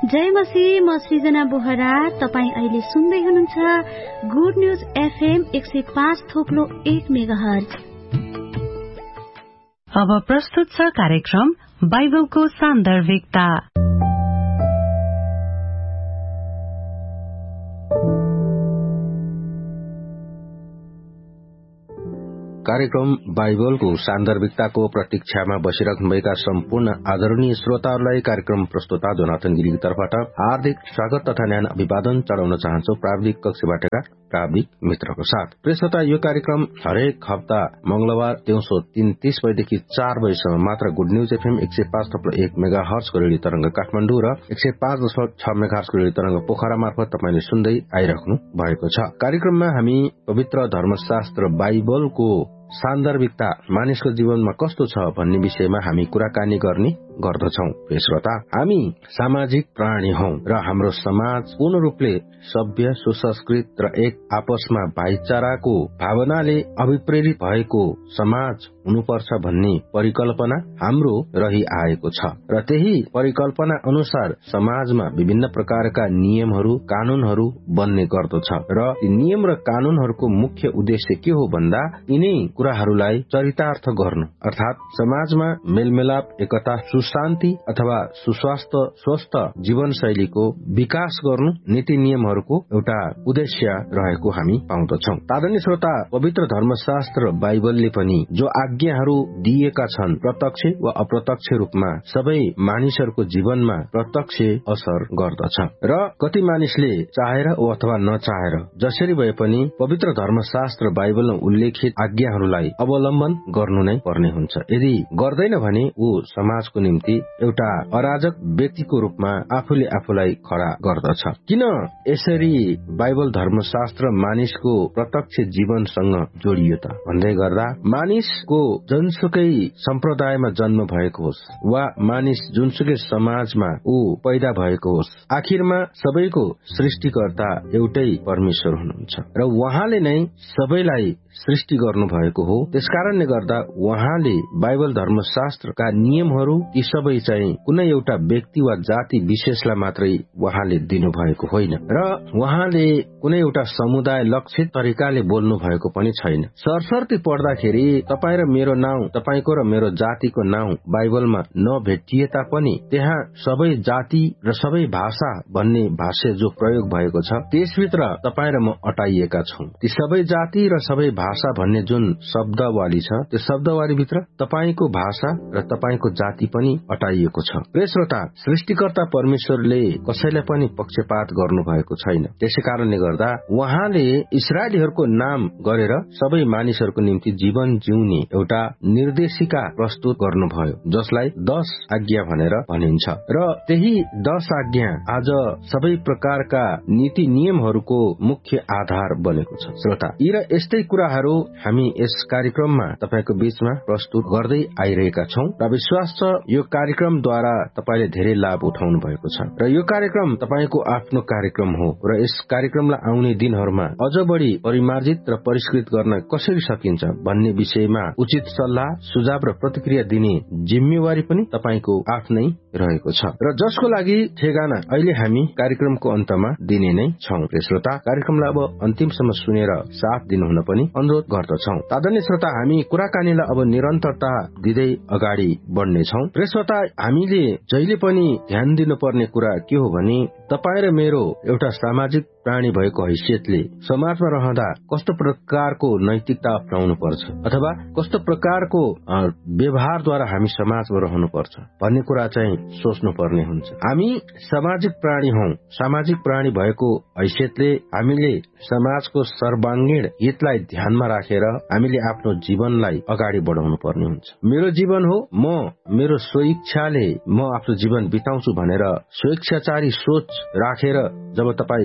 जय मसी, म सृजना बोहरा। तपाईँ अहिले सुन्दै हुनुहुन्छ गुड न्यूज एफएम 105.1 मेगाहर्ज। अब प्रस्तुत छ कार्यक्रम बाइबलको सान्दर्भिकता। कार्यक्रम बाइबलको सान्दर्भिकताको प्रतीक्षामा बसिरहनुभएका सम्पूर्ण आदरणीय श्रोताहरूलाई कार्यक्रम प्रस्तुता जोनाथन गिरीको तर्फबाट हार्दिक स्वागत तथा न्याय अभिवादन चढाउन चाहन्छु प्राविधिक कक्षबाटका प्राविधिक मित्रको साथ। प्रिय श्रोता, यो कार्यक्रम हरेक हप्ता मंगलबार दिउँसो 3:30 बजेदेखि 4 बजेसम्म मात्र गुड न्यूज एफएम 105.1 मेगाहर्जको रेडियो तरंग काठमाडौँ र 105.6 मेगाहर्जको रेडियो तरंग पोखरा मार्फत तपाईले सुन्दै आइराख्नु भएको छ। कार्यक्रममा हामी पवित्र धर्मशास्त्र बाइबलको सान्दर्भिकता मानिसको जीवनमा कस्तो छ भन्ने विषयमा हामी कुराकानी गर्ने गर्दछौं। प्रिय श्रोता, हामी सामाजिक प्राणी हौं र हाम्रो समाज पूर्ण रूपले सभ्य, सुसंस्कृत र एक आपसमा भाइचाराको भावनाले अभिप्रेरित भएको समाज हुनुपर्छ भन्ने परिकल्पना हाम्रो रही आएको छ र त्यही परिकल्पना अनुसार समाजमा विभिन्न प्रकारका नियमहरू, कानूनहरू बन्ने गर्दछ र ती नियम र कानूनहरूको मुख्य उद्देश्य के हो भन्दा यिनै कुराहरूलाई चरितार्थ गर्नु, अर्थात समाजमा मेलमिलाप, एकता, सुशान्ति अथवा सुस्वास्थ्य, स्वस्थ जीवनशैलीको विकास गर्नु नीति नियमहरूको एउटा उद्देश्य रहेको हामी पाउँदछौं। आदरणीय श्रोता, पवित्र धर्मशास्त्र बाइबलले पनि जो आज्ञाहरू दिएका छन् प्रत्यक्ष वा अप्रत्यक्ष रूपमा सबै मानिसहरूको जीवनमा प्रत्यक्ष असर गर्दछ र कति मानिसले चाहेर अथवा नचाहेर जसरी भए पनि पवित्र धर्मशास्त्र बाइबलमा उल्लेखित आज्ञाहरूलाई अवलम्बन गर्नु नै पर्ने हुन्छ। यदि गर्दैन भने ऊ समाजको निम्ति एउटा अराजक व्यक्तिको रूपमा आफूले आफूलाई खडा गर्दछ। किन यसरी बाइबल धर्मशास्त्र मानिसको प्रत्यक्ष जीवनसँग जोडियो त भन्दै गर्दा मानिसको जुनसुकै सम्प्रदायमा जन्म भएको होस् वा मानिस जुनसुकै समाजमा ऊ पैदा भएको होस्, आखिरमा सबैको सृष्टिकर्ता एउटै परमेश्वर हुनुहुन्छ र उहाँले नै सबैलाई सृष्टि गर्नु भएको हो। त्यसकारणले गर्दा उहाँले बाइबल धर्मशास्त्रका नियमहरू ती सबै चाहिँ कुनै एउटा व्यक्ति वा जाति विशेषलाई मात्रै उहाँले दिनु भएको होइन र उहाँले कुनै एउटा समुदाय लक्षित तरिकाले बोल्नु भएको पनि छैन। सरसर्ती पढ्दाखेरि तपाईँ र मेरो नाउँ, तपाईको र मेरो जातिको नाउँ बाइबलमा नभेटिए तापनि त्यहाँ सबै जाति र सबै भाषा भन्ने भाष्य जो प्रयोग भएको छ त्यसभित्र तपाईँ र म अटाइएका छौं। ती सबै जाति र सबै भाषा भन्ने जुन शब्दवाली छ त्यो शब्दवाली भित्र तपाईको भाषा र तपाईको जाति पनि अटाइएको छ। प्रिय श्रोता, सृष्टिकर्ता परमेश्वरले कसैलाई पनि पक्षपात गर्नु भएको छैन। त्यसै कारणले गर्दा उहाँले इस्राएलीहरूको नाम गरेर सबै मानिसहरूको निम्ति जीवन जिउने एउटा निर्देशिका प्रस्तुत गर्नुभयो जसलाई 10 आज्ञा भनेर भनिन्छ र त्यही 10 आज्ञा आज सबै प्रकारका नीति नियमहरूको मुख्य आधार बनेको छ। श्रोता, यी र यस्तै कुराहरू हामी यस कार्यक्रममा तपाईको बीचमा प्रस्तुत गर्दै आइरहेका छौं र विश्वास छ यो कार्यक्रमद्वारा तपाईले धेरै लाभ उठाउनु भएको छ र यो कार्यक्रम तपाईको आफ्नो कार्यक्रम हो र यस कार्यक्रमलाई आउने दिनहरूमा अझ बढी परिमार्जित र परिष्कृत गर्न कसरी सकिन्छ भन्ने विषयमा उचित सल्लाह, सुझाव र प्रतिक्रिया दिने जिम्मेवारी पनि तपाईको आफ्नै रहेको छ र जसको लागि ठेगाना अहिले हामी कार्यक्रमको अन्तमा दिने नै छौं। श्रोता, कार्यक्रमलाई अब अन्तिमसम्म सुनेर साथ दिनुहुन पनि अनुरोध गर्दछौं। आदरणीय श्रोता, हामी कुराकानीलाई अब निरन्तरता दिँदै अगाडि बढ्नेछौं। श्रोता, हामीले जहिले पनि ध्यान दिनुपर्ने कुरा के हो भने तपाईँ र मेरो एउटा सामाजिक प्राणी भएको हैसियतले समाजमा रहँदा कस्तो प्रकारको नैतिकता अपनाउनु पर्छ अथवा कस्तो प्रकारको व्यवहारद्वारा हामी समाजमा रहनु पर्छ भन्ने कुरा चाहिँ सोच्नु पर्ने हुन्छ। हामी सामाजिक प्राणी हौं। सामाजिक प्राणी भएको हैसियतले हामीले समाजको सर्वाङ्गीण हितलाई ध्यानमा राखेर हामीले आफ्नो जीवनलाई अगाडि बढाउनु पर्ने हुन्छ। मेरो जीवन हो, म मेरो स्वेच्छाले म आफ्नो जीवन बिताउँछु भनेर स्वेच्छाचारी सोच राखेर जब तपाईँ जीवन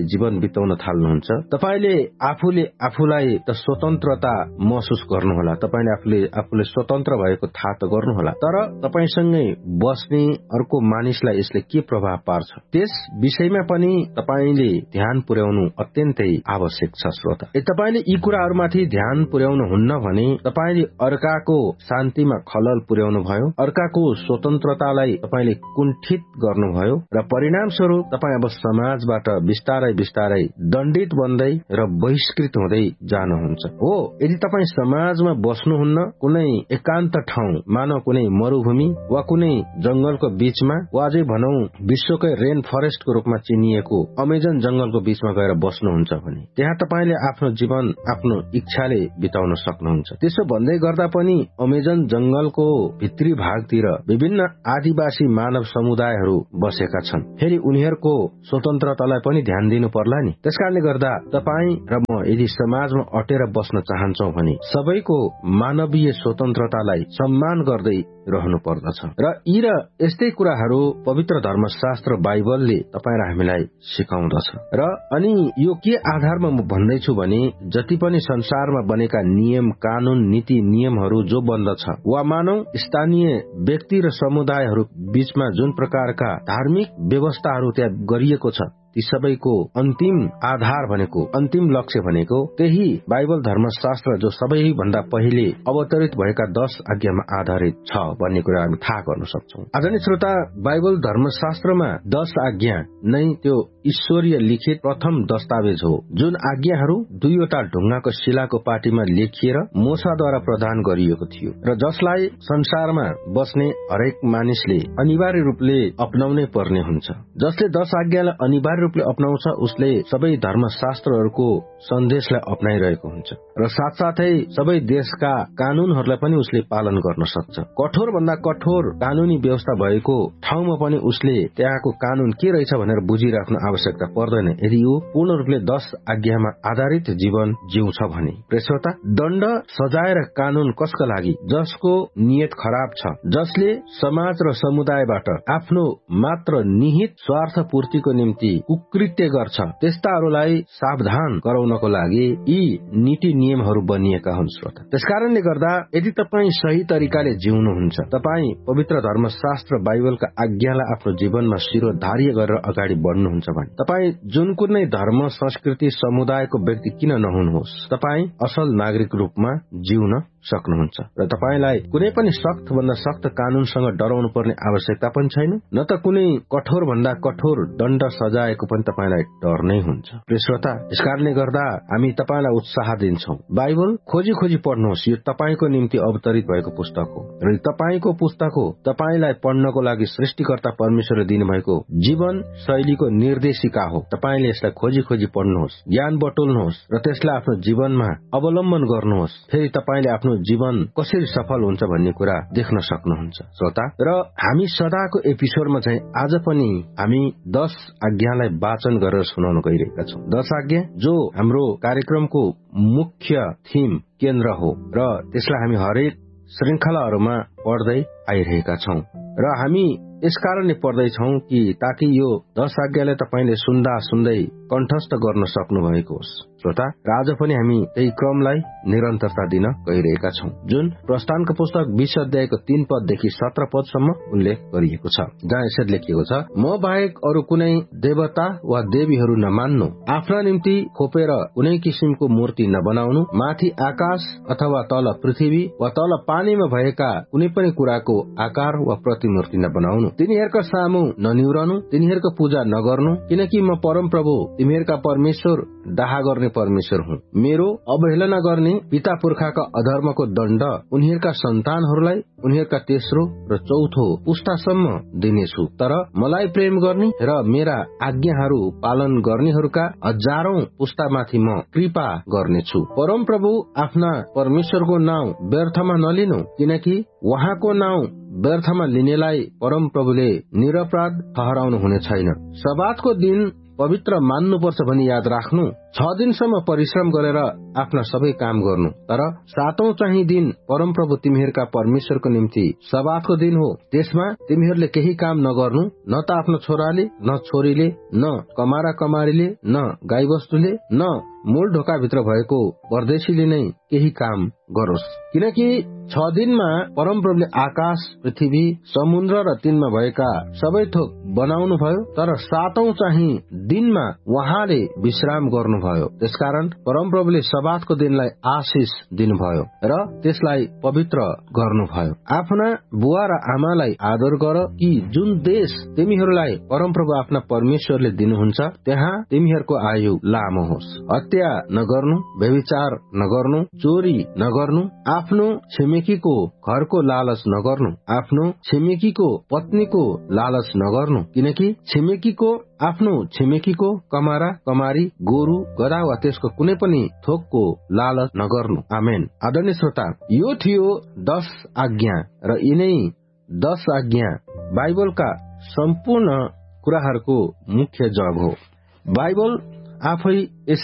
बिताउन थाल्नुहुन्छ, तपाईले आफूले आफूलाई त स्वतन्त्रता महसुस गर्नुहोला, तपाईले आफूले स्वतन्त्र भएको थाहा त गर्नुहोला, तर तपाईसँगै बस्ने अर्को मानिसलाई यसले के प्रभाव पार्छ त्यस विषयमा पनि तपाईले ध्यान पुर्याउनु अत्यन्तै आवश्यक छ। श्रोता, तपाईले यी कुराहरूमाथि ध्यान पुर्याउनु हुन्न भने तपाईले अर्काको शान्तिमा खलल पुर्याउनु भयो, अर्काको स्वतन्त्रतालाई तपाईले कुण्ठित गर्नुभयो र परिणाम स्वरूप तपाईँ अब समाजबाट बिस्तारै बिस्तारै दण्डित बन्दै र बहिष्कृत हुँदै जानुहुन्छ। हो, यदि तपाईँ समाजमा बस्नुहुन्न, कुनै एकान्त ठाउँ मानव कुनै मरुभूमि वा कुनै जंगलको बीचमा वा अझै भनौं विश्वकै रेन फरेस्टको रूपमा चिनिएको अमेजन जंगलको बीचमा गएर बस्नुहुन्छ भने त्यहाँ तपाईले आफ्नो जीवन आफ्नो इच्छाले बिताउन सक्नुहुन्छ। त्यसो भन्दै गर्दा पनि अमेजन जंगलको भित्री भागतिर विभिन्न आदिवासी मानव समुदायहरू बसेका छन्। फेरि उनीहरूको स्वतन्त्रतालाई पनि ध्यान दिनु पर्ला नि। त्यसकारणले गर्दा तपाईँ र म यदि समाजमा अटेर बस्न चाहन्छौ भने सबैको मानवीय स्वतन्त्रतालाई सम्मान गर्दै रहनु पर्दछ। र यी र यस्तै कुराहरू पवित्र धर्मशास्त्र बाइबलले तपाईँ र हामीलाई सिकाउँदछ। र अनि यो के आधारमा म भन्दैछु भने जति पनि संसारमा बनेका नियम कानून नीति नियमहरू जो बन्दछ वा मानौ स्थानीय व्यक्ति र समुदायहरू बीचमा जुन प्रकारका धार्मिक व्यवस्थाहरू त्यहाँ गरिएको छ ती सबैको अन्तिम आधार भनेको अन्तिम लक्ष्य भनेको त्यही बाइबल धर्मशास्त्र जो सबैभन्दा पहिले अवतरित भएका 10 आज्ञामा आधारित छ भन्ने कुरा हामी थाहा गर्न सक्छौं। आदरणीय श्रोता, बाइबल धर्मशास्त्रमा 10 आज्ञा नै त्यो ईश्वरीय लिखित प्रथम दस्तावेज हो जुन आज्ञाहरू 2वटा ढुङ्गाको शिलाको पाटीमा लेखिएर मोसाद्वारा प्रदान गरिएको थियो र जसलाई संसारमा बस्ने हरेक मानिसले अनिवार्य रूपले अपनाउनै पर्ने हुन्छ। जसले 10 आज्ञालाई अनिवार्य रूपले अपनाउँछ उसले सबै धर्मशास्त्रहरूको सन्देशलाई अपनाइरहेको हुन्छ र साथसाथै सबै देशका कानूनहरूलाई पनि उसले पालन गर्न सक्छ। कठोर भन्दा कठोर कानूनी व्यवस्था भएको ठाउँमा पनि उसले त्यहाँको कानून के रहेछ भनेर बुझिराख्न आवश्यकता पर्दैन यदि यो पूर्ण रूपले 10 आज्ञामा आधारित जीवन जिउँछ भने। प्रियश्रोता, दण्ड सजाय र कानून कसका लागि? जसको नियत खराब छ, जसले समाज र समुदायबाट आफ्नो मात्र निहित स्वार्थ पूर्तिको निम्ति कुकृत्य गर्छ त्यस्ताहरूलाई सावधान गराउनको लागि यी नीति नियमहरू बनिएका हुन्। श्रोता, त्यसकारणले गर्दा यदि तपाईँ सही तरिकाले जिउनुहुन्छ, तपाईँ पवित्र धर्मशास्त्र बाइबलका आज्ञालाई आफ्नो जीवनमा शिरोधार्य गरेर अगाडि बढ्नुहुन्छ भने तपाईँ जुन कुनै धर्म संस्कृति समुदायको व्यक्ति किन नहुनुहोस्, तपाईँ असल नागरिक रूपमा जिउन सक्नुहुन्छ र तपाईलाई कुनै पनि सख्त भन्दा सख्त कानूनसँग डराउनु पर्ने आवश्यकता पनि छैन, न त कुनै कठोर भन्दा कठोर दण्ड सजायको पनि तपाईलाई डर नै हुन्छ। प्रिय श्रोता, यसकारणले गर्दा हामी तपाईलाई उत्साह दिन्छौं, बाइबल खोजी खोजी पढ्नुहोस्। यो तपाईको निम्ति अवतरित भएको पुस्तक हो र तपाईको पुस्तक हो तपाईलाई पढ्नको लागि सृष्टिकर्ता परमेश्वरले दिनुभएको जीवन शैलीको निर्देशिका हो। तपाईले यसलाई खोजी खोजी पढ्नुहोस्, ज्ञान बटुल्नुहोस् र त्यसलाई आफ्नो जीवनमा अवलम्बन गर्नुहोस्। फेरि तपाईले आफ्नो जीवन कसरी सफल हुन्छ भन्ने कुरा देख्न सक्नुहुन्छ। श्रोता, र हामी सदाको एपिसोडमा चाहिँ आज पनि हामी 10 आज्ञालाई वाचन गरेर सुनाउन गइरहेका छौं। 10 आज्ञा जो हाम्रो कार्यक्रमको मुख्य थीम केन्द्र हो र त्यसलाई हामी हरेक श्रृंखलाहरूमा पढ्दै आइरहेका छौं र हामी यस कारणले पढ्दैछौं कि ताकि यो 10 आज्ञालाई तपाईले सुन्दा सुन्दै कण्ठस्थ गर्न सक्नु भएको होस्। श्रोता, र आज पनि हामी त्यही क्रमलाई निरन्तरता दिन गइरहेका छौं जुन प्रस्थानको पुस्तक 20 अध्यायको 3 पददेखि 17 पदसम्म उल्लेख गरिएको छ, जहाँ यसरी लेखिएको छ, म बाहेक अरू कुनै देवता वा देवीहरू नमान्नु, आफ्ना निम्ति खोपेर कुनै किसिमको मूर्ति नबनाउनु, माथि आकाश अथवा तल पृथ्वी वा तल पानीमा भएका कुनै पनि कुराको आकार वा प्रतिमूर्ति नबनाउनु, तिनीहरूका सामु ननिउरनु, तिनीहरूको पूजा नगर्नु, किनकि म परमप्रभु तिमीहरूका परमेश्वर डाहा गर्ने परमेश्वर हुँ। मेरो अवहेलना गर्ने पिता पुर्खाका अधर्मको दण्ड उनीहरूका सन्तानहरूलाई उनीहरूका तेस्रो र चौथो पुस्तासम्म दिनेछु, तर मलाई प्रेम गर्ने र मेरा आज्ञाहरू पालन गर्नेहरूका हजारौं पुस्तामाथि म कृपा गर्नेछु। परमप्रभु आफ्ना परमेश्वरको नाउँ व्यर्थमा नलिनु, किनकि उहाँको नाउँ व्यर्थमा लिनेलाई परमप्रभुले निरपराध ठहराउनु हुने छैन। सबातको दिन पवित्र मान्नुपर्छ भनी याद राख्नु, 6 दिनसम्म परिश्रम गरेर आफ्ना सबै काम गर्नु, तर 7औं चाहिँ दिन परमप्रभु तिमीहरूका परमेश्वरको निम्ति सब्बातको दिन हो। त्यसमा तिमीहरूले केही काम नगर्नु, न त आफ्नो छोराले, न छोरीले, न कमारा कमारीले, न गाईबस्तुले, न मूल ढोकाभित्र भएको परदेशीले नै केही काम गरोस्। किनकि 6 दिनमा परमप्रभुले आकाश, पृथ्वी, समुद्र र तिनमा भएका सबै थोक बनाउनु भयो, तर 7औं चाहिँ दिनमा उहाँले विश्राम गर्नुभयो। त्यसकारण परमप्रभुले सब्बातको दिनलाई आशिष दिनुभयो र त्यसलाई पवित्र गर्नुभयो। आफ्ना बुवा र आमालाई आदर गर कि जुन देश तिमीहरूलाई परमप्रभु आफ्ना परमेश्वरले दिनुहुन्छ त्यहाँ तिमीहरूको आयु लामो होस्। हत्या नगर्नु, व्यभिचार नगर्नु, चोरी नगर्नु, आफ्नो छिमेकीको घरको लालच नगर्नु, आफ्नो छिमेकीको पत्नीको लालच नगर्नु, किनकि आफ्नो छिमेकीको कमारा कमारी, गोरु गधा वा त्यसको कुनै पनि थोकको लालच नगर्नु। आमेन। आदरणीय श्रोता, यो थियो 10 आज्ञा र यिनै 10 आज्ञा बाइबलका सम्पूर्ण कुराहरूको मुख्य जग हो। बाइबल आफै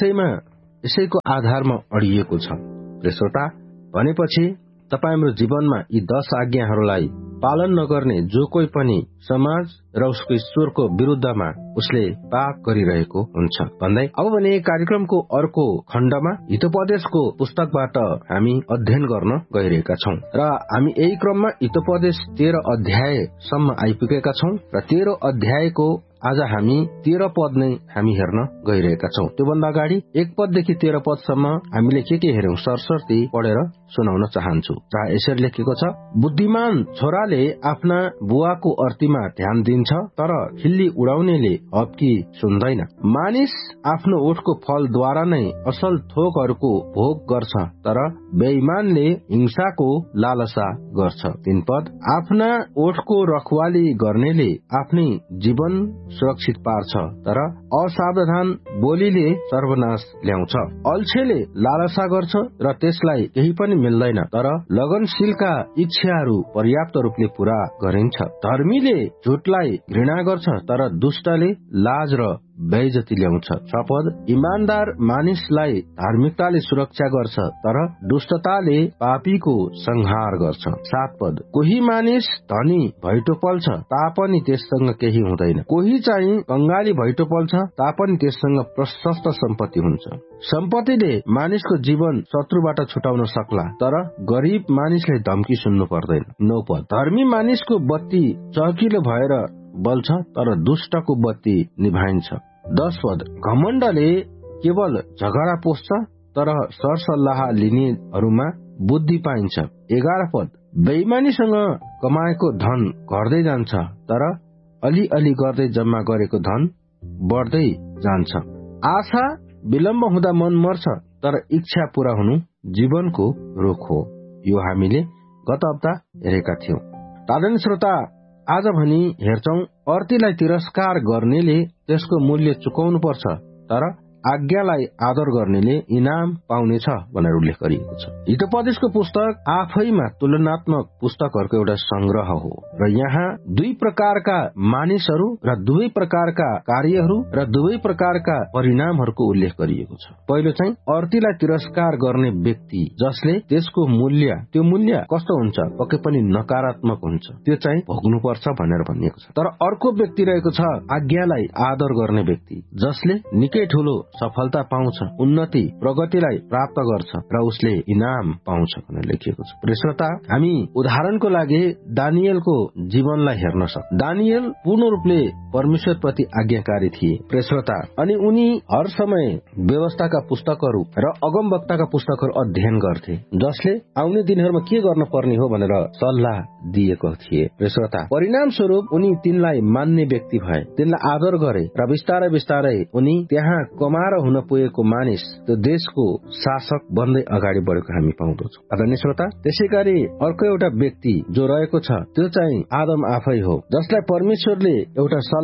यसैको आधारमा अडिएको छ। श्रोता, भनेपछि तपाईँ हाम्रो जीवनमा यी 10 आज्ञाहरूलाई पालन नगर्ने जो कोही पनि समाज र उसको ईश्वरको विरुद्धमा उसले पाप गरिरहेको हुन्छ भन्दै अब भने कार्यक्रमको अर्को खण्डमा हितोपदेशको पुस्तकबाट हामी अध्ययन गर्न गइरहेका छौं र हामी यही क्रममा हितोपदेश 13 अध्यायसम्म आइपुगेका छौं र 13 अध्यायको आज हामी 13 पद नै हामी हेर्न गइरहेका छौं। त्योभन्दा अगाडि 1 पददेखि 13 पदसम्म हामीले के हेर्यौं सरसर्ती पढेर सुनाउन चाहन्छु। जहाँ यसरी लेखेको छ, बुद्धिमान छोराले आफ्ना बुवाको अर्तीमा ध्यान दिन्छ, तर खिल्ली उडाउनेले हप्की सुन्दैन। मानिस आफ्नो ओठको फलद्वारा नै असल थोकहरूको भोग गर्छ, तर बेईमानले हिंसाको लालसा गर्छ। 3 पद, आफ्ना ओठको रखवाली गर्नेले आफ्नै जीवन सुरक्षित पार्छ, तर असावधान बोलीले सर्वनाश ल्याउँछ। अल्छेले लालसा गर्छ र त्यसलाई केही पनि मिल्दैन, तर लगनशीलका इच्छाहरू पर्याप्त रूपले पूरा गरिन्छ। धर्मीले झुटलाई घृणा गर्छ, तर दुष्टले लाज र बेइज्जती ल्याउँछ। 6 पद, इमानदार मानिसलाई धार्मिकताले सुरक्षा गर्छ, तर दुष्टताले पापीको संहार गर्छ। 7 पद, कोही मानिस धनी भैटो पल्छ तापनि त्यससँग केही हुँदैन, कोही चाहिँ कंगाली भैटो पल्छ तापनि त्यससँग प्रशस्त सम्पत्ति हुन्छ। सम्पत्तिले मानिसको जीवन शत्रुबाट छुटाउन सक्ला, तर गरीब मानिसले धम्की सुन्नु पर्दैन। 9 पद, धर्मी मानिसको बत्ती चहकिलो भएर बल्छ, तर दुष्टको बत्ती निभाइन्छ। 10 पद, घमण्डले केवल झगडा पोस्छ, तर सरसल्लाह लिनेहरूमा बुद्धि पाइन्छ। 11 पद, बेइमानीसँग कमाएको धन घट्दै जान्छ, तर अलिअलि गर्दै जम्मा गरेको धन बढ्दै जान्छ। आशा विलम्ब हुँदा मन मर्छ, तर इच्छा पूरा हुनु जीवनको रुख हो। यो हामीले गत हप्ता हेरेका थियौं। आदरणीय श्रोता, आज भनी हेर्छौं, अर्तीलाई तिरस्कार गर्नेले त्यसको मूल्य चुकाउनु पर्छ, तर आज्ञालाई आदर गर्नेले इनाम पाउनेछ भनेर उल्लेख गरिएको छ। हितोपदेशको पुस्तक आफैमा तुलनात्मक पुस्तकहरूको एउटा संग्रह हो र यहाँ 2 प्रकारका मानिसहरू र 2 प्रकारका कार्यहरू र 2 प्रकारका परिणामहरूको उल्लेख गरिएको छ। पहिलो चाहिँ अर्तीलाई तिरस्कार गर्ने व्यक्ति, जसले त्यसको त्यो मूल्य कस्तो हुन्छ, पक्कै पनि नकारात्मक हुन्छ, त्यो चाहिँ भोग्नुपर्छ भनेर भनिएको छ। तर अर्को व्यक्ति रहेको छ आज्ञालाई आदर गर्ने व्यक्ति, जसले निकै ठूलो सफलता पाउँछ, उन्नति प्रगतिलाई प्राप्त गर्छ र उसले इनाम पाउँछ भनेर लेखिएको छ। श्रोता, हामी उदाहरणको लागि दानियलको जीवनलाई हेर्न सक्छौं। दानियल पूर्ण रूपले परमेश्वर प्रति आज्ञाकारी थिए। श्रोता, अनि उनी हर समय व्यवस्थाका पुस्तकहरू र अगमवक्ताका पुस्तकहरू अध्ययन गर्थे, जसले आउने दिनहरूमा के गर्न पर्ने हो भनेर सल्लाह दिएको थिए। श्रोता, परिणाम स्वरूप उनी तिनलाई मान्ने व्यक्ति भए, तिनलाई आदर गरे र बिस्तारै बिस्तारै उनी त्यहाँ कमाएर हुन पुगेको मानिस त्यो देशको शासक बन्दै अगाडि बढेको हामी पाउँदछौँ। आदरणीय श्रोता, त्यसैगरी अर्को एउटा व्यक्ति जो रहेको छ त्यो चाहिँ आदम आफै हो, जसलाई परमेश्वरले एउटा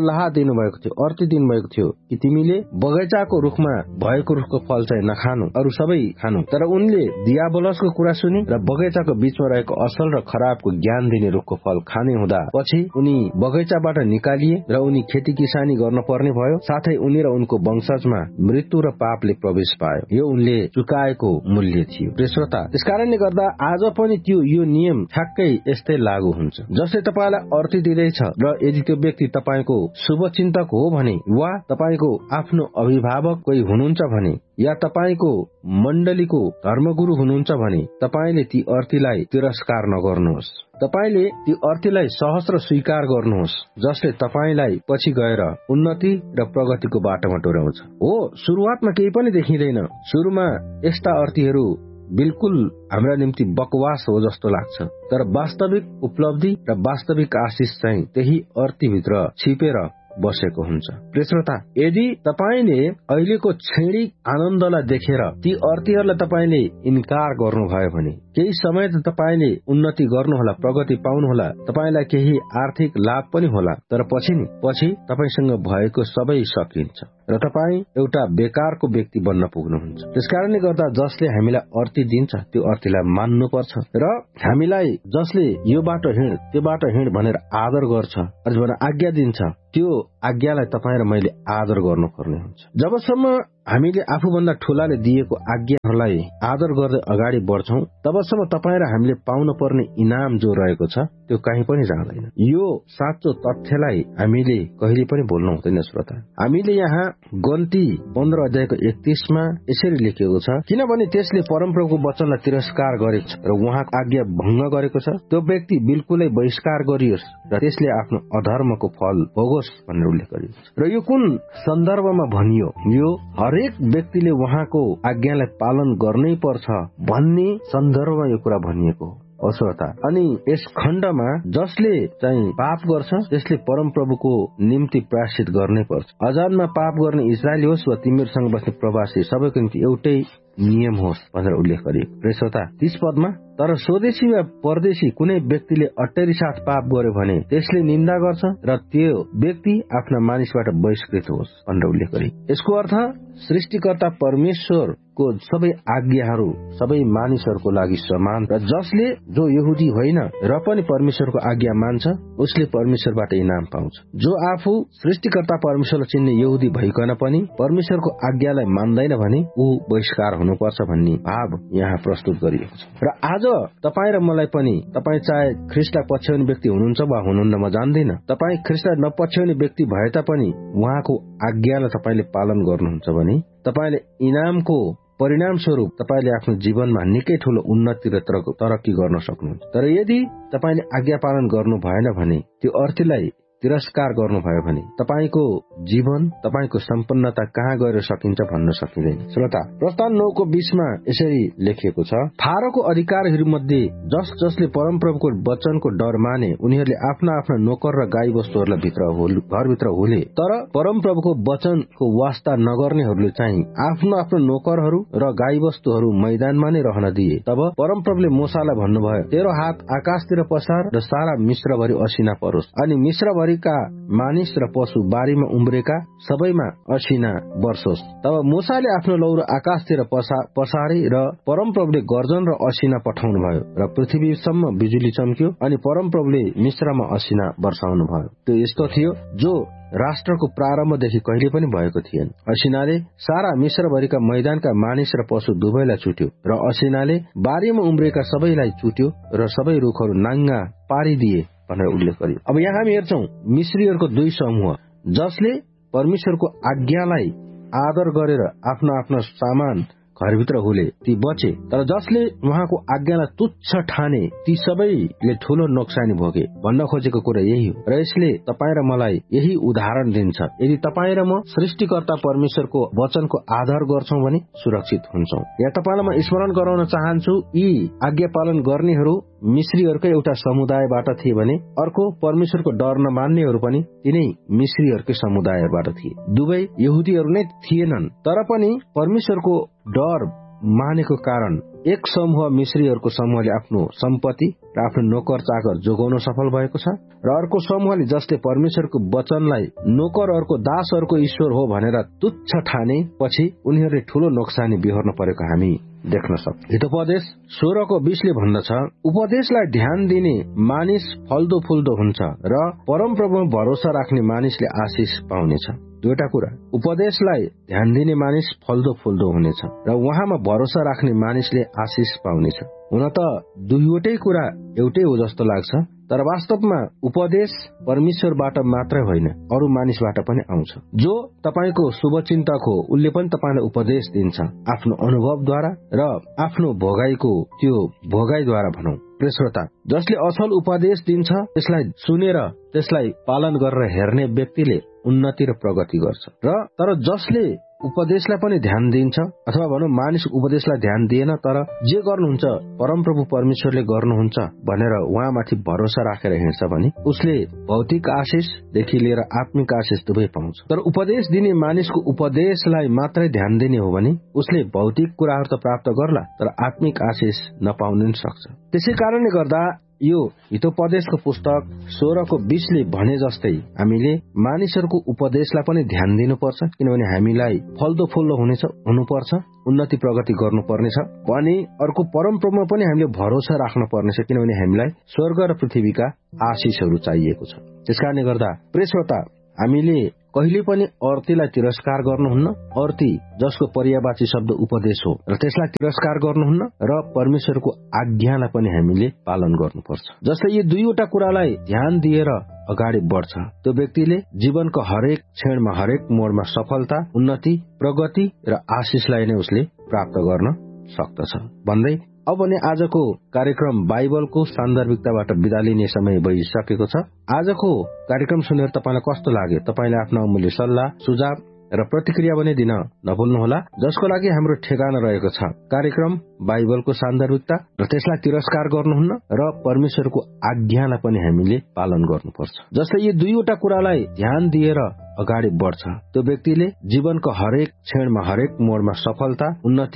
सल्लाह दिनुभएको थियो, अर्ती दिनुभएको थियो कि तिमीले बगैँचाको रुखमा भएको रुखको फल चाहिँ नखानु, अरू सबै खानु। तर उनले दियाबलसको कुरा सुनि र बगैँचाको बीचमा रहेको असल र खराबको ज्ञान दिने रुखको फल खाने हुँदा पछि उनी बगैँचाबाट निकालिए र उनी खेती किसानी गर्न पर्ने भयो। साथै उनी र उनको वंशजमा मृत्यु र पापले प्रवेश पायो। यो उनले चुकाएको मूल्य थियो। श्रोता, त्यसकारणले गर्दा आज पनि यो नियम ठ्याक्कै यस्तै लागू हुन्छ। जसले तपाईलाई अर्थी दिँदैछ र यदि त्यो व्यक्ति तपाईको शुभचिन्तक हो भने वा तपाईको आफ्नो अभिभावक कोही हुनुहुन्छ भने या तपाईको मण्डलीको धर्मगुरु हुनुहुन्छ भने तपाईले ती अर्थीलाई तिरस्कार नगर्नुहोस्। तपाईले ती अर्थीलाई सहस्र स्वीकार गर्नुहोस्, जसले तपाईलाई पछि गएर उन्नति र प्रगतिको बाटोमा डोर्याउँछ। हो, सुरुवातमा केही पनि देखिँदैन। सुरुमा यस्ता अर्थीहरू बिल्कुल हाम्रा निम्ति बकवास हो जस्तो लाग्छ, तर वास्तविक उपलब्धि र वास्तविक आशिष चाहिँ त्यही अर्थीभित्र छिपेर बसेको हुन्छ। प्रिय श्रोता, यदि तपाईले अहिलेको क्षणिक आनन्दलाई देखेर ती अर्थीहरूलाई तपाईले इन्कार गर्नुभयो भने केही समय त तपाईले उन्नति गर्नुहोला, प्रगति पाउनुहोला, तपाईलाई केही आर्थिक लाभ पनि होला, तर पछि तपाईसँग भएको सबै सकिन्छ र तपाईँ एउटा बेकारको व्यक्ति बन्न पुग्नुहुन्छ। त्यसकारणले गर्दा जसले हामीलाई अर्थी दिन्छ त्यो अर्थीलाई मान्नुपर्छ र हामीलाई जसले यो बाटो हिँड त्यो बाटो हिँड भनेर आदर गर्छ अथवा आज्ञा दिन्छ त्यो आज्ञालाई तपाईँ र मैले आदर गर्नुपर्ने हुन्छ। जबसम्म हामीले आफूभन्दा ठूलाले दिएको आज्ञाहरूलाई आदर गर्दै अगाडि बढ्छौं तबसम्म तपाईँ र हामीले पाउन पर्ने इनाम जो रहेको छ त्यो कहीँ पनि जाँदैन। यो साँचो तथ्यलाई हामीले कहिले पनि भुल्नु हुँदैन। श्रोता, हामीले यहाँ गन्ती 15 अध्यायको 31 मा यसरी लेखिएको छ, किनभने त्यसले परमप्रभुको वचनलाई तिरस्कार गरेको छ र उहाँको आज्ञा भंग गरेको छ, त्यो व्यक्ति बिल्कुलै बहिष्कार गरियोस् र त्यसले आफ्नो अधर्मको फल भोगोस् भनेर उल्लेख गरिएको छ। र यो कुन सन्दर्भमा भनियो? यो हरेक व्यक्तिले उहाँको आज्ञालाई पालन गर्नै पर्छ भन्ने सन्दर्भमा यो कुरा भनिएको हो। श्रोता, अनि यस खण्डमा जसले चाहिँ पाप गर्छ त्यसले परमप्रभुको निम्ति प्रायश्चित गर्नै पर्छ। अजानमा पाप गर्ने इजरायली होस् वा तिमीहरूसँग बस्ने प्रवासी, सबैको निम्ति एउटै नियम होस् भनेर उल्लेख गरिएको। श्रोता, 30 पदमा तर स्वदेशी वा परदेशी कुनै व्यक्तिले अट्टरी साथ पाप गर्यो भने त्यसले निन्दा गर्छ र त्यो व्यक्ति आफ्ना मानिसबाट बहिष्कृत होस् भनेर उल्लेख गरिएको। यसको अर्थ सृष्टिकर्ता परमेश्वरको सबै आज्ञाहरू सबै मानिसहरूको लागि समान र जसले जो यहुदी होइन र पनि परमेश्वरको आज्ञा मान्छ उसले परमेश्वरबाट इनाम पाउँछ। जो आफू सृष्टिकर्ता परमेश्वरलाई चिन्ने यहुदी भइकन पनि परमेश्वरको आज्ञालाई मान्दैन भने ऊ बहिष्कार हुनुपर्छ भन्ने भाव यहाँ प्रस्तुत गरिएको छ। र आज तपाईँ र मलाई पनि, तपाईँ चाहे ख्रिस्टलाई पछ्याउने व्यक्ति हुनुहुन्छ वा हुनुहुन्न म जान्दिन, तपाईँ ख्रिस्टलाई नपछ्याउने व्यक्ति भए तापनि उहाँको आज्ञालाई तपाईँले पालन गर्नुहुन्छ भने तपाईले इनामको परिणाम स्वरूप तपाईले आफ्नो जीवनमा निकै ठूलो उन्नति र तरक्की गर्न सक्नुहुन्छ। तर यदि तपाईले आज्ञा पालन गर्नु भएन भने, त्यो अर्थीलाई तिरस्कार गर्नुभयो भने तपाईको जीवन, तपाईको सम्पन्नता कहाँ गएर सकिन्छ भन्न सकिँदैन। श्रोता, प्रस्थान 9 को 20 मा यसरी लेखिएको छ, फारोको अधिकारीहरू मध्ये जसले परमप्रभुको वचनको डर माने उनीहरूले आफ्ना आफ्ना नोकर र गाई वस्तुहरूलाई घरभित्र हुले, तर परमप्रभुको वचनको वास्ता नगर्नेहरूले चाहिँ आफ्नो आफ्नो नोकरहरू र गाई वस्तुहरू मैदानमा नै रहन दिए। तब परमप्रभुले मूसालाई भन्नुभयो, तेरो हात आकाशतिर पसार र सारा मिस्रभरि असिना परोस्, अनि मिस्रभरि मानिस र पशु बारीमा उम्रेका सबैमा असिना वर्षोस्। तब मूसाले आफ्नो लौरो आकाशतिर पसारे र परमप्रभुले गर्जन र असिना पठाउनु भयो र पृथ्वीसम्म बिजुली चम्क्यो अनि परमप्रभुले मिस्रमा असिना वर्षाउनु भयो। त्यो यस्तो थियो जो राष्ट्रको प्रारम्भदेखि कहिले पनि भएको थिएन। असिनाले सारा मिस्रभरिका मैदानका मानिस र पशु दुवैलाई चुट्यो र असिनाले बारीमा उम्रेका सबैलाई चुट्यो र सबै रुखहरू नाङ्गा पारिदिए भनेर उल्लेख गरियो। अब यहाँ हामी हेर्छौं मिस्रीहरूको दुई समूह जसले परमेश्वरको आज्ञालाई आदर गरेर आफ्नो आफ्नो सामान घरभित्र हुले ती बचे, तर जसले उहाँको आज्ञालाई तुच्छ ठाने ती सबैले ठूलो नोक्सानी भोगे। भन्न खोजेको कुरा यही हो र यसले तपाईँ र मलाई यही उदाहरण दिन्छ। यदि तपाईँ र म सृष्टिकर्ता परमेश्वरको वचनको आदर गर्छौं भने सुरक्षित हुन्छौं। यहाँ तपाईलाई म स्मरण गराउन चाहन्छु, यी आज्ञा पालन गर्नेहरू मिस्रीहरूकै एउटा समुदायबाट थिए भने अर्को परमेश्वरको डर नमान्नेहरू पनि तिनै मिस्रीहरूकै समुदायबाट थिए। दुवै यहुदीहरू नै थिएनन्, तर पनि परमेश्वरको डर मानेको कारण एक समूह मिश्रीहरूको समूहले आफ्नो सम्पत्ति र आफ्नो नोकर चाकर जोगाउन सफल भएको छ र अर्को समूहले जसले परमेश्वरको वचनलाई नोकरहरूको दासहरूको ईश्वर हो भनेर तुच्छ ठाने पछि उनीहरूले ठूलो नोक्सानी बिहोर्न परेको हामी देख्न सक्छौं। हितोपदेश 16:20 भन्दछ, उपदेशलाई ध्यान दिने मानिस फल्दो फुल्दो हुन्छ र परमप्रभुमा भरोसा राख्ने मानिसले आशिष पाउनेछ। दुईटा कुरा, उपदेशलाई ध्यान दिने मानिस फल्दो फुल्दो हुनेछ र उहाँमा भरोसा राख्ने मानिसले आशिष पाउनेछ। हुन त दुईवटै कुरा एउटै हो जस्तो लाग्छ, तर वास्तवमा उपदेश परमेश्वरबाट मात्रै होइन, अरू मानिसबाट पनि आउँछ। जो तपाईको शुभचिन्तक हो उसले पनि तपाईलाई उपदेश दिन्छ, आफ्नो अनुभवद्वारा र आफ्नो भोगाईको त्यो भोगाईद्वारा भनौं। श्रोता, जसले असल उपदेश दिन्छ त्यसलाई सुनेर त्यसलाई पालन गरेर हेर्ने व्यक्तिले उन्नति र प्रगति गर्छ। तर जसले उपदेशलाई पनि ध्यान दिन्छ अथवा भनौं मानिस उपदेशलाई ध्यान दिएन तर जे गर्नुहुन्छ परमप्रभु परमेश्वरले गर्नुहुन्छ भनेर उहाँमाथि भरोसा राखेर हिँड्छ भने उसले भौतिक आशिषदेखि लिएर आत्मिक आशिष दुवै पाउँछ। तर उपदेश दिने मानिसको उपदेशलाई मात्रै ध्यान दिने हो भने उसले भौतिक कुराहरू त प्राप्त गर्ला तर आत्मिक आशिष नपाउन सक्छ। त्यसै कारणले गर्दा यो हितोपदेशको पुस्तक 16:20 भने जस्तै हामीले मानिसहरूको उपदेशलाई पनि ध्यान दिनुपर्छ, किनभने हामीलाई फल्दो फुल्दो हुनुपर्छ, उन्नति प्रगति गर्नुपर्नेछ भने अर्को परमप्रभुमा पनि हामीले भरोसा राख्न पर्नेछ, किनभने हामीलाई स्वर्ग र पृथ्वीका आशिषहरू चाहिएको छ। त्यसकारणले गर्दा प्रिय श्रोता, हामीले कहिले पनि अर्तीलाई तिरस्कार गर्नुहुन्न। अर्ती जसको पर्यायवाची शब्द उपदेश हो र त्यसलाई तिरस्कार गर्नुहुन्न र परमेश्वरको आज्ञालाई पनि हामीले पालन गर्नुपर्छ। जस्तै यी दुईवटा कुरालाई ध्यान दिएर अगाडि बढ्छ त्यो व्यक्तिले जीवनको हरेक क्षणमा हरेक मोडमा सफलता, उन्नति, प्रगति र आशिषलाई नै उसले प्राप्त गर्न सक्दछ भन्दै अब भने आजको कार्यक्रम बाइबलको सान्दर्भिकताबाट बिदा लिने समय भइसकेको छ। आजको कार्यक्रम सुनेर तपाईलाई कस्तो लाग्यो? तपाईले आफ्नो अमूल्य सल्लाह, सुझाव र प्रतिक्रिया पनि दिन नभुल्नुहोला, जसको लागि हाम्रो ठेगाना रहेको छ कार्यक्रम बाइबलको सान्दर्भिकता र त्यसलाई तिरस्कार गर्नुहुन्न र परमेश्वरको आज्ञालाई पनि हामीले पालन गर्नुपर्छ। जस्तै यी दुईवटा कुरालाई ध्यान दिएर अगाडि बढ्छ त्यो व्यक्तिले जीवनको हरेक क्षणमा हरेक मोडमा सफलता, उन्नति,